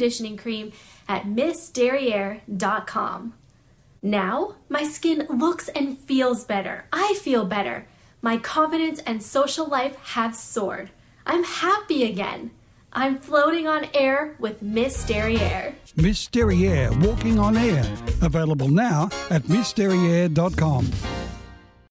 conditioning cream at MissDerriere.com. Now, my skin looks and feels better. I feel better. My confidence and social life have soared. I'm happy again. I'm floating on air with Miss Derriere. Miss Derriere, walking on air. Available now at MissDerriere.com.